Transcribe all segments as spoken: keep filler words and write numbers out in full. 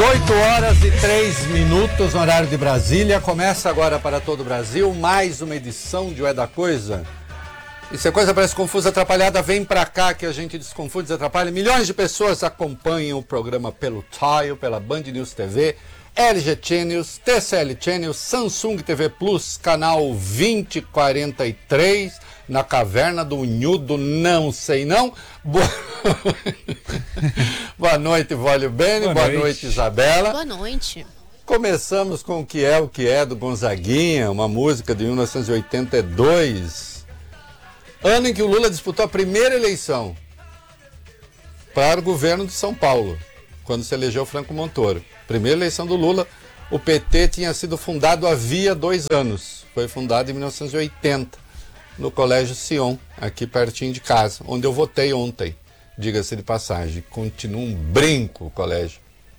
dezoito horas e três minutos no horário de Brasília. Começa agora para todo o Brasil mais uma edição de O É da Coisa. E se a coisa parece confusa, atrapalhada, vem pra cá que a gente desconfunde, desatrapalha. Milhões de pessoas acompanham o programa pelo Tile, pela Band News T V, L G Channels, T C L Channels, Samsung T V Plus, canal vinte quarenta e três, na Caverna do Unhudo, não sei não. Boa, Boa noite, Vólio Bene. Boa, Boa noite. noite, Isabela. Boa noite. Começamos com O Que É, O Que É, do Gonzaguinha, uma música de mil novecentos e oitenta e dois. Ano em que o Lula disputou a primeira eleição para o governo de São Paulo, quando se elegeu Franco Montoro. Primeira eleição do Lula, o P T tinha sido fundado havia dois anos. Foi fundado em mil novecentos e oitenta, no Colégio Sion, aqui pertinho de casa, onde eu votei ontem, diga-se de passagem. Continua um brinco o colégio.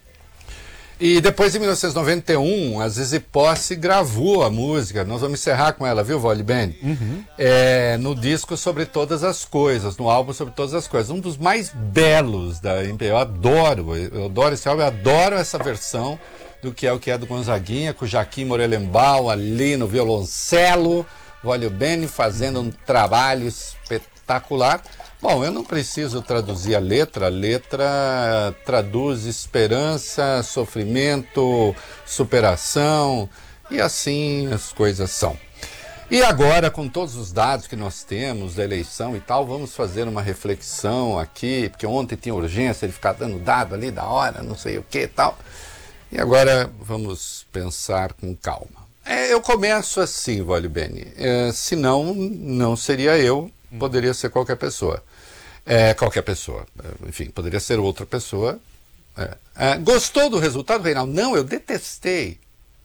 E depois, em mil novecentos e noventa e um, a Zizi Posse gravou a música. Nós vamos encerrar com ela, viu, Vólio Bene? Uhum. É, no disco Sobre Todas as Coisas, no álbum Sobre Todas as Coisas. Um dos mais belos da M P B. Eu adoro, eu adoro esse álbum, eu adoro essa versão do Que É, O Que É, do Gonzaguinha, com o Jaquim Morelenbaum ali no violoncelo, Vólio Bene fazendo um trabalho espetacular. Bom, eu não preciso traduzir a letra, a letra traduz esperança, sofrimento, superação, e assim as coisas são. E agora, com todos os dados que nós temos da eleição e tal, vamos fazer uma reflexão aqui, porque ontem tinha urgência de ficar dando dado ali da hora, não sei o que e tal, e agora vamos pensar com calma. É, eu começo assim, Vólio Bene, é, senão não seria eu, poderia ser qualquer pessoa. É, qualquer pessoa, enfim, poderia ser outra pessoa. É. É, gostou do resultado, Reinaldo? Não, eu detestei.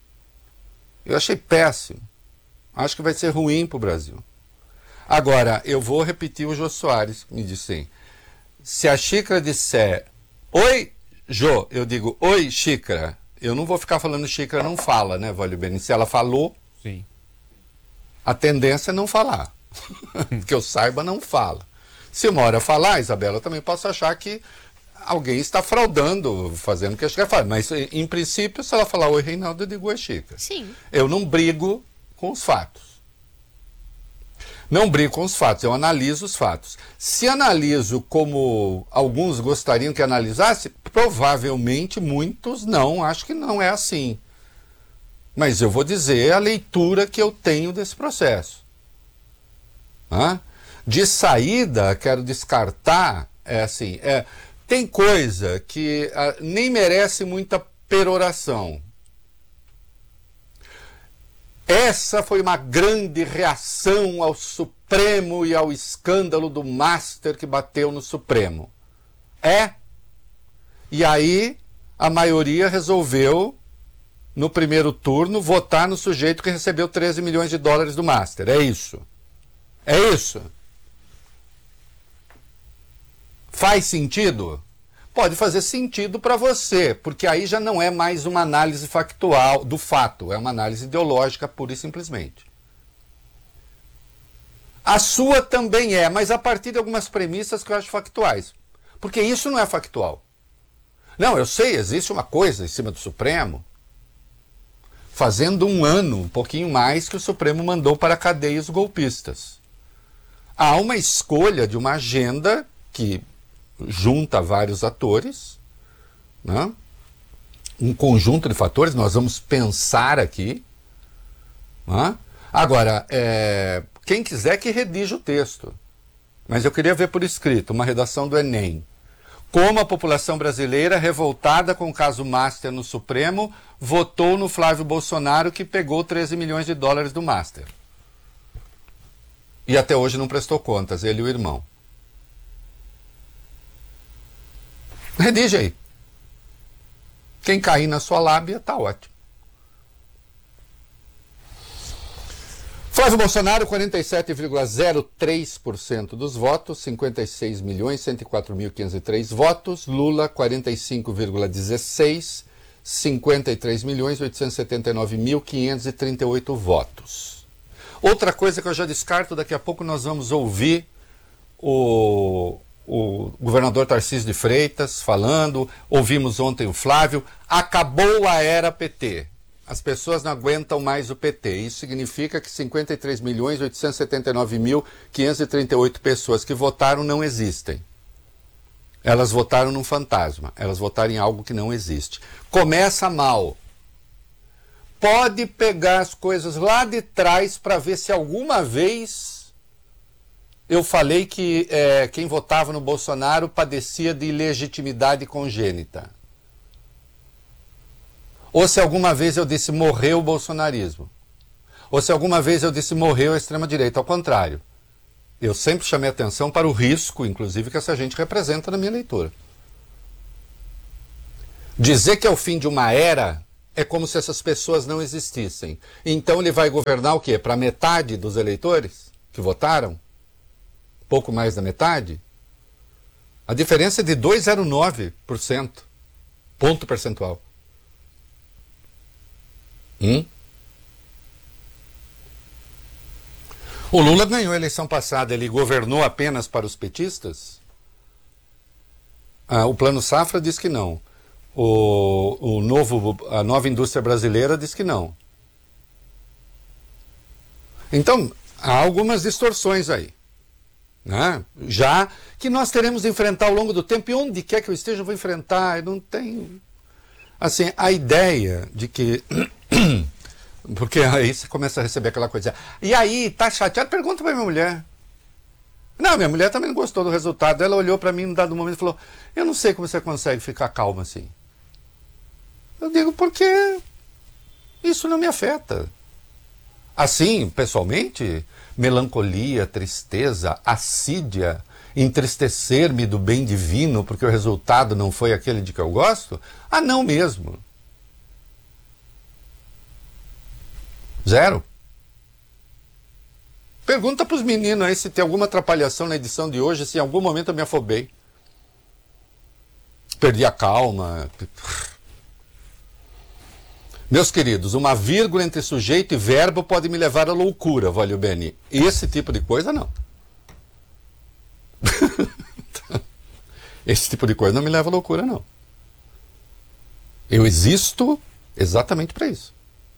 Eu achei péssimo. Acho que vai ser ruim para o Brasil. Agora, eu vou repetir o Jô Soares, que me disse assim: se a xícara disser oi, Jô, eu digo oi, xícara. Eu não vou ficar falando xícara não fala, né, Vólio Bene? Se ela falou, sim, a tendência é não falar. Que eu saiba, não fala. Se uma hora falar, Isabela, eu também posso achar que alguém está fraudando, fazendo o que a Chica faz. Mas, em princípio, se ela falar oi, Reinaldo, eu digo oi, Chica. Sim. Eu não brigo com os fatos. Não brigo com os fatos, eu analiso os fatos. Se analiso como alguns gostariam que analisasse, provavelmente muitos não, acho que não é assim. Mas eu vou dizer a leitura que eu tenho desse processo. Hã? De saída, quero descartar, é assim, é, tem coisa que ah, nem merece muita peroração. Essa foi uma grande reação ao Supremo e ao escândalo do Master que bateu no Supremo. É. E aí, a maioria resolveu, no primeiro turno, votar no sujeito que recebeu treze milhões de dólares do Master. É isso. É isso. Faz sentido? Pode fazer sentido para você, porque aí já não é mais uma análise factual do fato, é uma análise ideológica pura e simplesmente. A sua também é, mas a partir de algumas premissas que eu acho factuais. Porque isso não é factual. Não, eu sei, existe uma coisa em cima do Supremo, fazendo um ano, um pouquinho mais, que o Supremo mandou para a cadeia os golpistas. Há uma escolha de uma agenda que junta vários atores, né? Um conjunto de fatores, nós vamos pensar aqui. Né? Agora, é, quem quiser que redija o texto, mas eu queria ver por escrito, uma redação do Enem. Como a população brasileira, revoltada com o caso Master no Supremo, votou no Flávio Bolsonaro, que pegou treze milhões de dólares do Master. E até hoje não prestou contas, ele e o irmão. Redige aí. Quem cair na sua lábia, tá ótimo. Flávio Bolsonaro, quarenta e sete vírgula zero três por cento dos votos, cinquenta e seis milhões cento e quatro mil quinhentos e três votos. Lula, quarenta e cinco vírgula dezesseis, cinquenta e três milhões oitocentos e setenta e nove mil quinhentos e trinta e oito votos. Outra coisa que eu já descarto, daqui a pouco nós vamos ouvir o... o governador Tarcísio de Freitas falando, ouvimos ontem o Flávio, acabou a era P T. As pessoas não aguentam mais o P T. Isso significa que cinquenta e três milhões oitocentos e setenta e nove mil quinhentas e trinta e oito pessoas que votaram não existem. Elas votaram num fantasma. Elas votaram em algo que não existe. Começa mal. Pode pegar as coisas lá de trás para ver se alguma vez eu falei que é, quem votava no Bolsonaro padecia de ilegitimidade congênita. Ou se alguma vez eu disse morreu o bolsonarismo. Ou se alguma vez eu disse morreu a extrema-direita. Ao contrário. Eu sempre chamei atenção para o risco, inclusive, que essa gente representa na minha leitura. Dizer que é o fim de uma era é como se essas pessoas não existissem. Então ele vai governar o quê? Para metade dos eleitores que votaram? Pouco mais da metade? A diferença é de dois vírgula zero nove por cento. Ponto percentual. Hum? O Lula ganhou a eleição passada, ele governou apenas para os petistas? Ah, o Plano Safra diz que não. O, o novo, a nova indústria brasileira diz que não. Então, há algumas distorções aí. Né? Já que nós teremos de enfrentar ao longo do tempo, e onde quer que eu esteja, eu vou enfrentar, eu não tenho... Assim, a ideia de que... Porque aí você começa a receber aquela coisa. E aí, tá chateado? Pergunta pra minha mulher. Não, minha mulher também não gostou do resultado. Ela olhou pra mim num dado momento e falou: eu não sei como você consegue ficar calma assim. Eu digo, porque isso não me afeta. Assim, pessoalmente, melancolia, tristeza, assídia, entristecer-me do bem divino porque o resultado não foi aquele de que eu gosto? Ah, não mesmo. Zero. Pergunta para os meninos aí se tem alguma atrapalhação na edição de hoje, se em algum momento eu me afobei. Perdi a calma. Meus queridos, uma vírgula entre sujeito e verbo pode me levar à loucura, Valeu Beni. Esse tipo de coisa, não. Esse tipo de coisa não me leva à loucura, não. Eu existo exatamente para isso.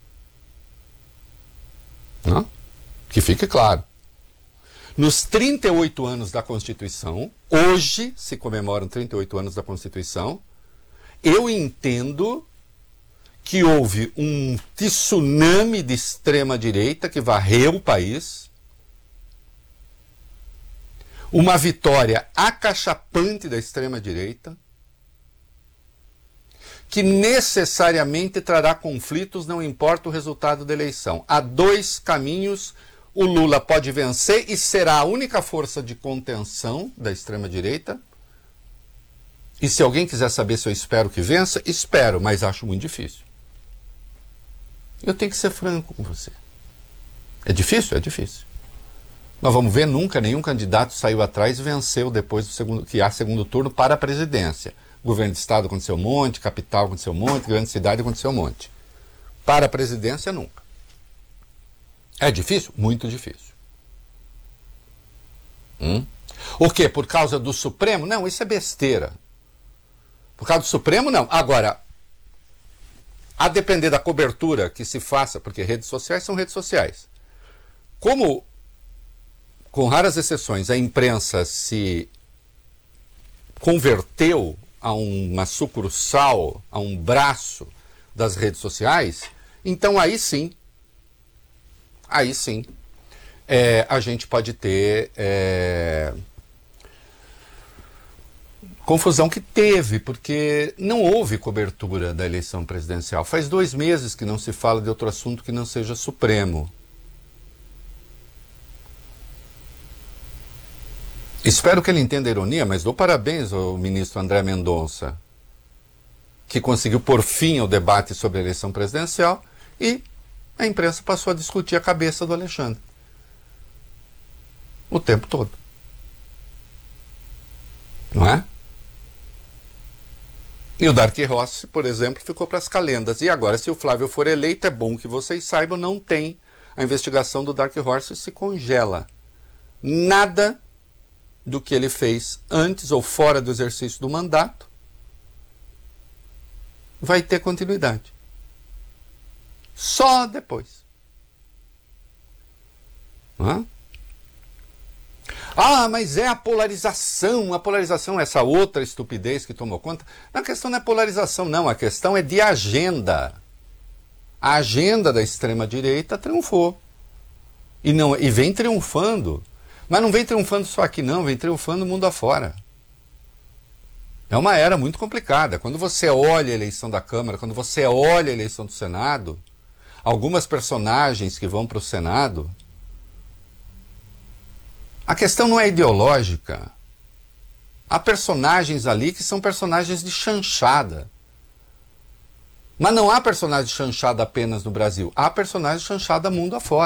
Não? Que fique claro. Nos trinta e oito anos da Constituição, hoje se comemoram trinta e oito anos da Constituição, eu entendo que houve um tsunami de extrema-direita que varreu o país, uma vitória acachapante da extrema-direita, que necessariamente trará conflitos, não importa o resultado da eleição. Há dois caminhos, o Lula pode vencer e será a única força de contenção da extrema-direita. E se alguém quiser saber se eu espero que vença, espero, mas acho muito difícil. Eu tenho que ser franco com você. É difícil? É difícil. Nós vamos ver, nunca nenhum candidato saiu atrás e venceu depois do segundo, que há segundo turno para a presidência. Governo de Estado aconteceu um monte, capital aconteceu um monte, grande cidade aconteceu um monte. Para a presidência, nunca. É difícil? Muito difícil. Hum? O quê? Por causa do Supremo? Não, isso é besteira. Por causa do Supremo, não. Agora, a depender da cobertura que se faça, porque redes sociais são redes sociais. Como, com raras exceções, a imprensa se converteu a uma sucursal, a um braço das redes sociais, então aí sim, aí sim, é, a gente pode ter é, confusão que teve, porque não houve cobertura da eleição presidencial. Faz dois meses que não se fala de outro assunto que não seja Supremo. Espero que ele entenda a ironia, mas dou parabéns ao ministro André Mendonça, que conseguiu pôr fim ao debate sobre a eleição presidencial e a imprensa passou a discutir a cabeça do Alexandre. O tempo todo. Não é? E o Dark Rossi, por exemplo, ficou para as calendas. E agora, se o Flávio for eleito, é bom que vocês saibam, não tem. A investigação do Dark Rossi se congela. Nada do que ele fez antes ou fora do exercício do mandato vai ter continuidade. Só depois. Hã? Ah, mas é a polarização, a polarização, essa outra estupidez que tomou conta. A questão não é polarização, não, a questão é de agenda. A agenda da extrema-direita triunfou. E, não, e vem triunfando. Mas não vem triunfando só aqui, não, vem triunfando o mundo afora. É uma era muito complicada. Quando você olha a eleição da Câmara, quando você olha a eleição do Senado, algumas personagens que vão para o Senado, a questão não é ideológica. Há personagens ali que são personagens de chanchada. Mas não há personagem de chanchada apenas no Brasil. Há personagem de chanchada mundo afora.